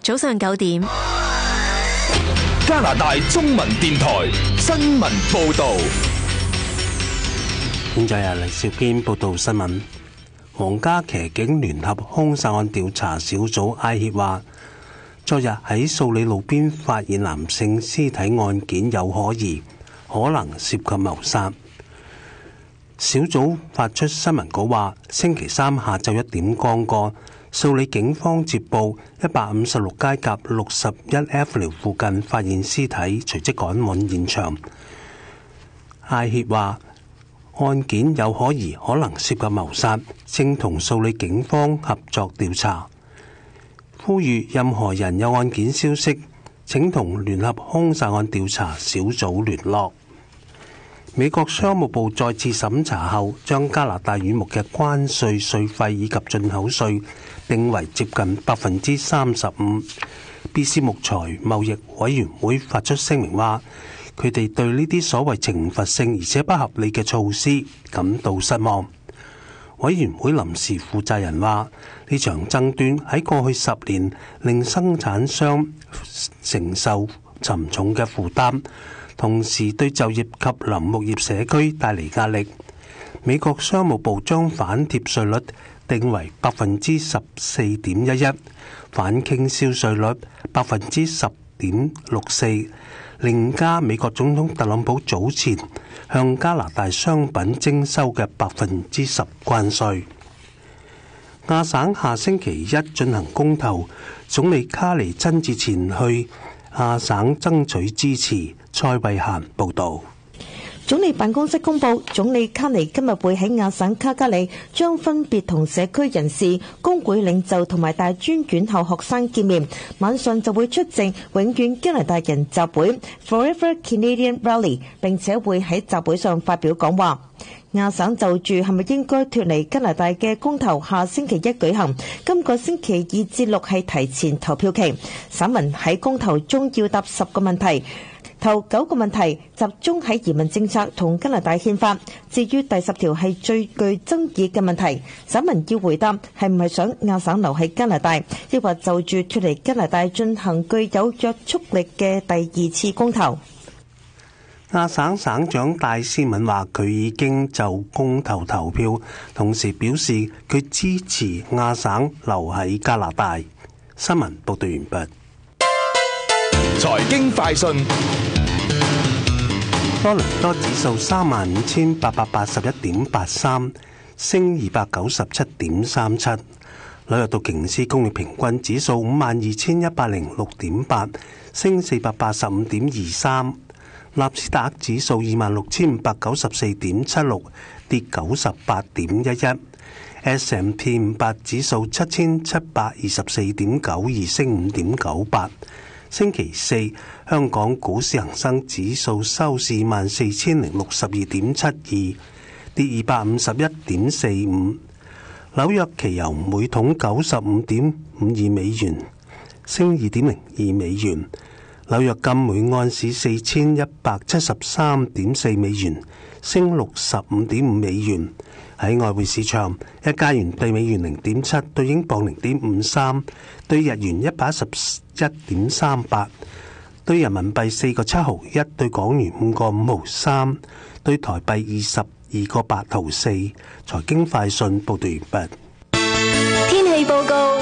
早上9點， 加拿大中文電台新聞報道。 現在由黎兆堅報道新聞。皇家騎警聯合兇殺案調查小組艾協話，昨日喺素里路邊發現男性屍體案件有可疑，可能涉及謀殺。小組發出新聞稿話，星期三下晝1點剛過，素里警方接報156街甲61 Avenue 附近發現屍體，隨即趕往現場。艾協話，案件有可疑，可能涉及謀殺，正同素里警方合作調查。呼籲任何人有案件消息，請同聯合兇殺案調查小組聯絡。美國商務部再次審查後，將加拿大羽毛嘅關稅稅費以及進口稅定為接近 35%。BC 木材貿易委員會發出聲明話，佢哋對呢啲所謂懲罰性而且不合理嘅措施感到失望。委員會臨時負責人話，呢場爭端喺過去10年令生產商承受沉重嘅負擔，同時對就業及林木業社區帶嚟壓力。美國商務部將反貼稅率定為 14.11%， 反傾銷稅率 10.64%， 另加美國總統特朗普早前向加拿大商品徵收嘅 10% 關稅。亞省下星期一進行公投，總理卡尼親自前去亞省爭取支持。蔡慧嫻報道。 總理辦公室公布，總理卡尼今日會喺亞省卡加里將分別同社區人士、工會領袖同埋大專院校學生見面，晚上就會出席永遠加拿大人集會 Forever Canadian Rally， 並且會喺集會上發表講話。亞省就住係咪應該脫離加拿大嘅公投下星期一舉行，今個星期2至6係提前投票期。省民喺公投中要答10個問題，頭9個問題集中喺移民政策同加拿大憲法，至於第10條係最具爭議嘅問題，省民要回答係唔係想亞省留喺加拿大，抑或就住脫離加拿大進行具有約束力嘅第2次公投。 亞省省長戴斯敏話，佢已經就公投投票，同時表示佢支持亞省留喺加拿大。新聞報道完畢。 財經快訊。 多倫多指數35,881.83，升297.37。紐約道瓊斯工業平均指數52,106.8，升485.23。納斯達克指數26,594.76，跌98.11。S&P 500指數7,724.92，升5.98。星期四，香港股市恒生指數收市14,062.72，跌251.45。紐約期油每桶95.52美元，升2.02美元。紐約金每盎司4,173.4美元，升65.5美元。喺外匯市場，一加元對美元0.7，對英鎊0.53，對日元111.38，對人民幣4個7毫1，對港元5個5毫3，對台幣22個8毫4。財經快訊報道完畢。 天氣報告。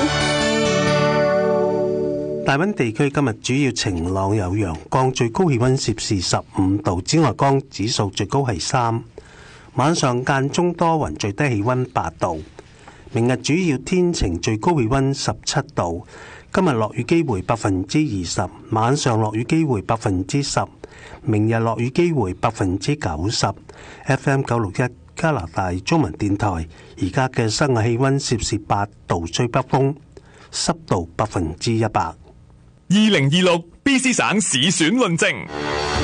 大溫地區今日主要晴朗有陽光，最高氣溫攝氏15度，紫外光指數最高係3。晚上間中多雲，最低氣溫8度。明日主要天晴，最高氣溫17度。今日落雨機會20%，晚上落雨機會10%，明日落雨機會90%。FM 961加拿大中文電台，而家嘅室外氣溫攝氏8度，吹北風，濕度100%。 2026 BC 省市選論證。